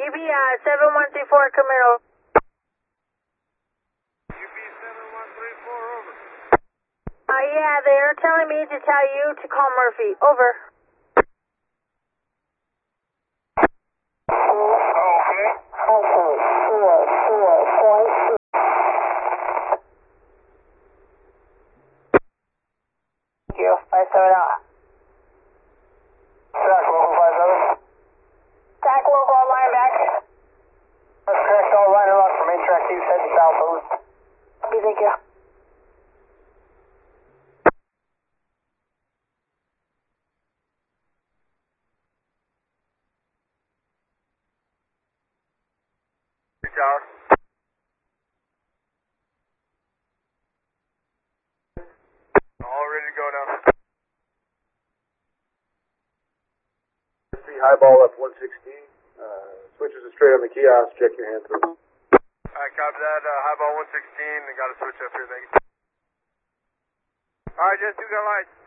UB 7134 coming over. UB 7134 over. Yeah, they're telling me to tell you to call Murphy. Over. Thank you. 57 out. Track local 57. Track local on line back. That's correct. All line and left for main track 2, heading south. Over. Okay, thank you. Tower. All ready to go now. Highball up 116. Switches are straight on the kiosk. Check your hand through. Alright, copy that. Highball 116. Got a switch up here. Thank you. Alright, just 2 got lights.